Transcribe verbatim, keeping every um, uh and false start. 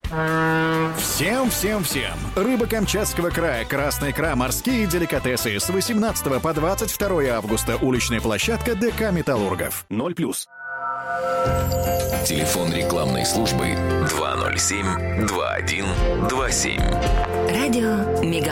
Всем, всем, всем! Рыба Камчатского края, красная икра, морские деликатесы. С восемнадцатого по двадцать второе августа. Уличная площадка ДК «Металлургов». ноль плюс. Телефон рекламной службы два ноль семь два один два семь. Радио Мегафон.